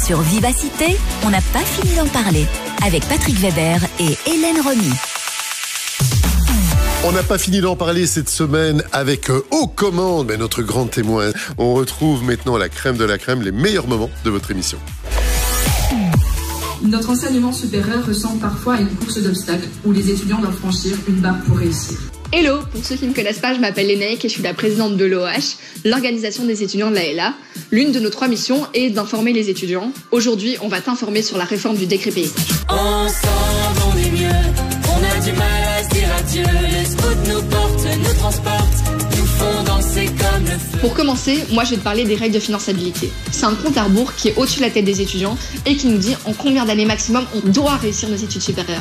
Sur Vivacité, on n'a pas fini d'en parler. Avec Patrick Weber et Hélène Romy. On n'a pas fini d'en parler cette semaine avec Aux Commandes, mais notre grand témoin. On retrouve maintenant la crème de la crème, les meilleurs moments de votre émission. Notre enseignement supérieur ressemble parfois à une course d'obstacles où les étudiants doivent franchir une barre pour réussir. Hello, pour ceux qui ne me connaissent pas, je m'appelle Lénaïque et je suis la présidente de l'OH, l'organisation des étudiants de la LA. L'une de nos 3 missions est d'informer les étudiants. Aujourd'hui, on va t'informer sur la réforme du décret paysage. Ensemble, on est mieux, on a du mal à se dire adieu. Les scouts nous portent, nous transportent, nous font danser comme le feu. Pour commencer, moi je vais te parler des règles de finançabilité. C'est un compte à rebours qui est au-dessus de la tête des étudiants et qui nous dit en combien d'années maximum on doit réussir nos études supérieures.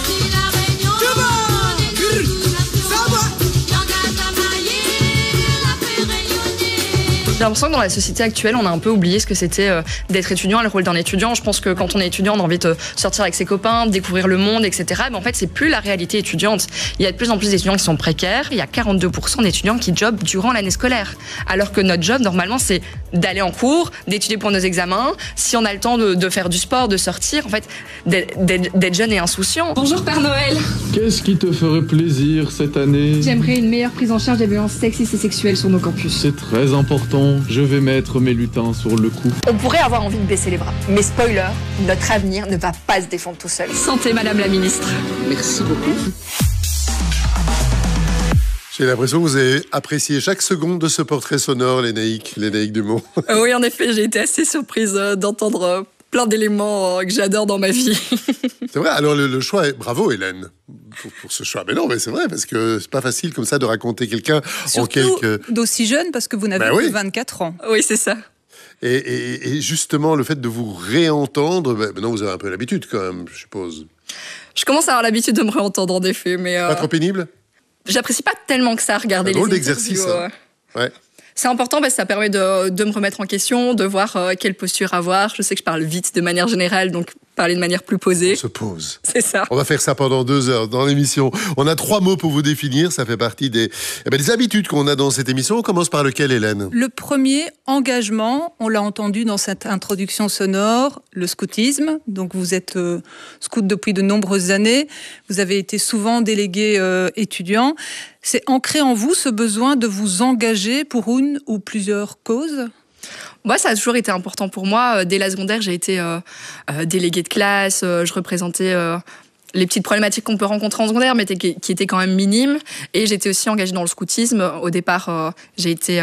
J'ai l'impression que dans la société actuelle, on a un peu oublié ce que c'était d'être étudiant, le rôle d'un étudiant. Je pense que quand on est étudiant, on a envie de sortir avec ses copains, de découvrir le monde, etc. Mais en fait, c'est plus la réalité étudiante. Il y a de plus en plus d'étudiants qui sont précaires. Il y a 42% d'étudiants qui jobent durant l'année scolaire. Alors que notre job, normalement, c'est d'aller en cours, d'étudier pour nos examens. Si on a le temps de faire du sport, de sortir, en fait, d'être jeune et insouciant. Bonjour Père Noël. Qu'est-ce qui te ferait plaisir cette année? J'aimerais une meilleure prise en charge des violences sexistes et sexuelles sur nos campus. C'est très important. Je vais mettre mes lutins sur le coup. On pourrait avoir envie de baisser les bras. Mais spoiler, notre avenir ne va pas se défendre tout seul. Santé, Madame la Ministre. Merci beaucoup. J'ai l'impression que vous avez apprécié chaque seconde de ce portrait sonore, Lénaïque Dumont. Oui, en effet, j'ai été assez surprise d'entendre plein d'éléments que j'adore dans ma vie. C'est vrai, alors le choix est... Bravo Hélène pour ce choix. Mais non, mais c'est vrai, parce que c'est pas facile comme ça de raconter quelqu'un en quelques... d'aussi jeune, parce que vous n'avez que 24 ans. Oui, c'est ça. Et justement, le fait de vous réentendre, maintenant vous avez un peu l'habitude quand même, je suppose. Je commence à avoir l'habitude de me réentendre en effet, mais... Pas trop pénible? J'apprécie pas tellement que ça, regarder les drôle interviews. d'exercice, hein. Ouais. C'est important parce que ça permet de me remettre en question, de voir quelle posture avoir. Je sais que je parle vite de manière générale, donc parler de manière plus posée. On se pose. C'est ça. On va faire ça pendant 2 heures dans l'émission. On a 3 mots pour vous définir. Ça fait partie des habitudes qu'on a dans cette émission. On commence par lequel, Hélène? Le premier, engagement. On l'a entendu dans cette introduction sonore, le scoutisme. Donc vous êtes scout depuis de nombreuses années. Vous avez été souvent délégué étudiant. C'est ancré en vous ce besoin de vous engager pour une ou plusieurs causes? Moi, ça a toujours été important pour moi. Dès la secondaire, j'ai été déléguée de classe. Je représentais les petites problématiques qu'on peut rencontrer en secondaire, mais qui étaient quand même minimes. Et j'étais aussi engagée dans le scoutisme. Au départ, j'ai été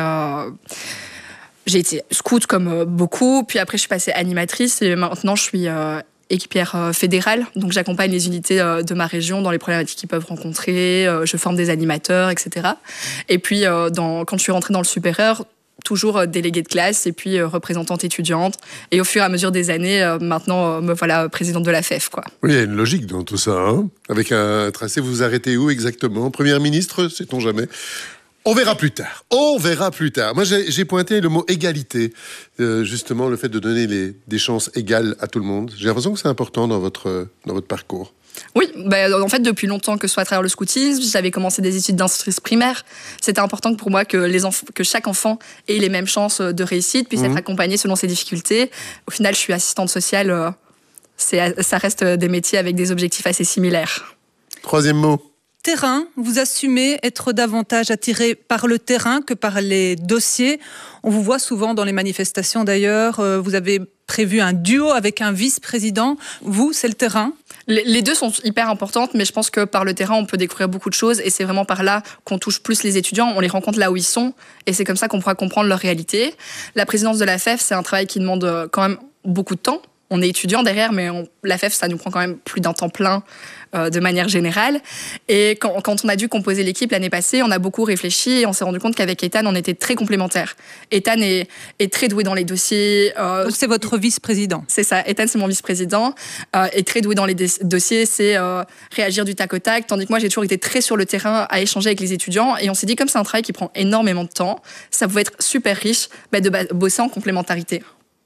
scout comme beaucoup. Puis après, je suis passée animatrice. Et maintenant, je suis... équipière fédérale, donc j'accompagne les unités de ma région dans les problématiques qu'ils peuvent rencontrer, je forme des animateurs, etc. Et puis, quand je suis rentrée dans le supérieur, toujours déléguée de classe et puis représentante étudiante. Et au fur et à mesure des années, maintenant, me voilà présidente de la FEF, quoi. Oui, il y a une logique dans tout ça, hein. Avec un tracé, vous vous arrêtez où exactement? Première ministre, sait-on jamais? On verra plus tard. Moi, j'ai pointé le mot égalité. Justement, le fait de donner des chances égales à tout le monde. J'ai l'impression que c'est important dans votre parcours. Oui, en fait, depuis longtemps, que ce soit à travers le scoutisme, j'avais commencé des études d'institutrice primaire. C'était important pour moi que chaque enfant ait les mêmes chances de réussite, puisse être accompagné selon ses difficultés. Au final, je suis assistante sociale. Ça reste des métiers avec des objectifs assez similaires. Troisième mot. Terrain, vous assumez être davantage attiré par le terrain que par les dossiers. On vous voit souvent dans les manifestations d'ailleurs. Vous avez prévu un duo avec un vice-président. Vous, c'est le terrain? Les deux sont hyper importantes, mais je pense que par le terrain, on peut découvrir beaucoup de choses et c'est vraiment par là qu'on touche plus les étudiants. On les rencontre là où ils sont et c'est comme ça qu'on pourra comprendre leur réalité. La présidence de la FEF, c'est un travail qui demande quand même beaucoup de temps. On est étudiant derrière, mais la FEF, ça nous prend quand même plus d'un temps plein de manière générale. Et quand on a dû composer l'équipe l'année passée, on a beaucoup réfléchi et on s'est rendu compte qu'avec Ethan, on était très complémentaires. Ethan est très doué dans les dossiers. Donc c'est votre vice-président? C'est ça, Ethan, c'est mon vice-président. Est très doué dans les dossiers, c'est réagir du tac au tac. Tandis que moi, j'ai toujours été très sur le terrain à échanger avec les étudiants. Et on s'est dit, comme c'est un travail qui prend énormément de temps, ça pouvait être super riche de bosser en complémentarité.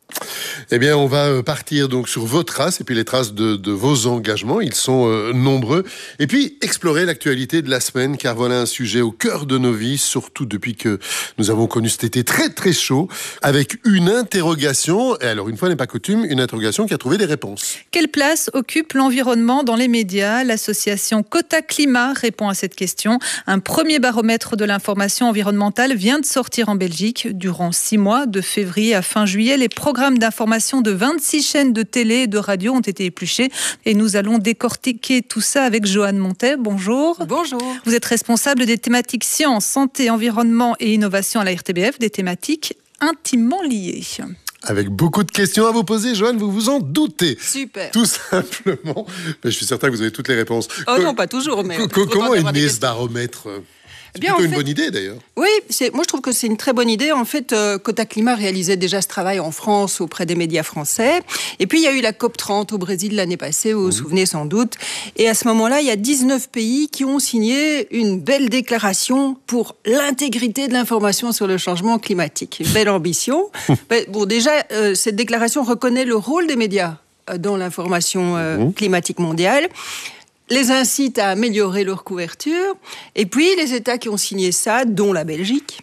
Eh bien, on va partir donc sur vos traces et puis les traces de vos engagements. Ils sont nombreux. Et puis, explorer l'actualité de la semaine, car voilà un sujet au cœur de nos vies, surtout depuis que nous avons connu cet été très très chaud, avec une interrogation, et alors une fois n'est pas coutume, une interrogation qui a trouvé des réponses. Quelle place occupe l'environnement dans les médias ? L'association Quota Climat répond à cette question. Un premier baromètre de l'information environnementale vient de sortir en Belgique. Durant 6 mois, de février à fin juillet, les programmes d'information de 26 chaînes de télé et de radio ont été épluchés. Et nous allons décortiquer tout ça avec Joanne Montet. Bonjour. Bonjour. Vous êtes responsable des thématiques sciences, santé, environnement et innovation à la RTBF, des thématiques intimement liées. Avec beaucoup de questions à vous poser, Joanne, vous vous en doutez. Super. Tout simplement. Mais je suis certain que vous avez toutes les réponses. Oh non, pas toujours, mais... Comment est né ce baromètre ? C'est plutôt une bonne idée, d'ailleurs. Oui, moi je trouve que c'est une très bonne idée. En fait, Quota Climat réalisait déjà ce travail en France auprès des médias français. Et puis, il y a eu la COP30 au Brésil l'année passée, vous vous souvenez sans doute. Et à ce moment-là, il y a 19 pays qui ont signé une belle déclaration pour l'intégrité de l'information sur le changement climatique. Une belle ambition. Bon, déjà, cette déclaration reconnaît le rôle des médias dans l'information climatique mondiale, les incite à améliorer leur couverture. Et puis, les États qui ont signé ça, dont la Belgique,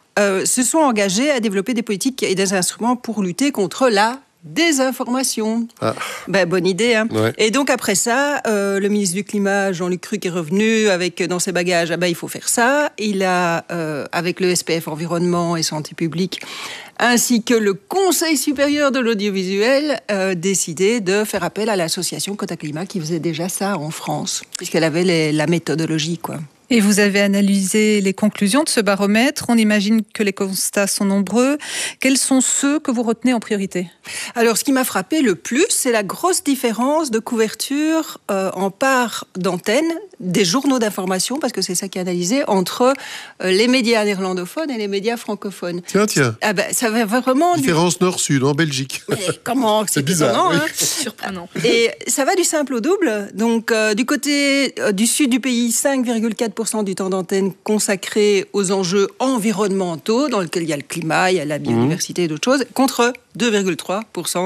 se sont engagés à développer des politiques et des instruments pour lutter contre la désinformation. Bonne idée, hein. Ouais. Et donc, après ça, le ministre du Climat, Jean-Luc Cruc, est revenu avec, dans ses bagages, il faut faire ça. Il a, avec le SPF Environnement et Santé publique, ainsi que le Conseil supérieur de l'audiovisuel, décidé de faire appel à l'association Quota Climat qui faisait déjà ça en France, puisqu'elle avait la méthodologie, quoi. Et vous avez analysé les conclusions de ce baromètre. On imagine que les constats sont nombreux. Quels sont ceux que vous retenez en priorité ? Alors, ce qui m'a frappé le plus, c'est la grosse différence de couverture en part d'antenne des journaux d'information, parce que c'est ça qui est analysé, entre les médias néerlandophones et les médias francophones. Tiens. Ça va vraiment... Différence nord-sud en Belgique. Mais comment ? C'est bizarre. Oui. Hein. Surprenant. Et ça va du simple au double. Donc, du côté du sud du pays, 5,4% du temps d'antenne consacré aux enjeux environnementaux, dans lesquels il y a le climat, il y a la biodiversité et d'autres choses, contre 2,3%